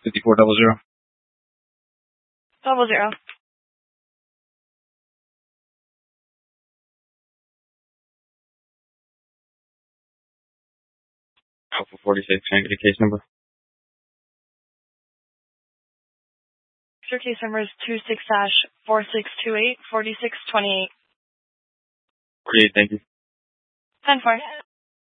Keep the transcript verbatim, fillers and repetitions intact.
fifty-four double zero. Double zero. Alpha forty-six, can I get a case number? Your case number is two six dash four six two eight forty six twenty eight. forty-eight, thank you. ten four.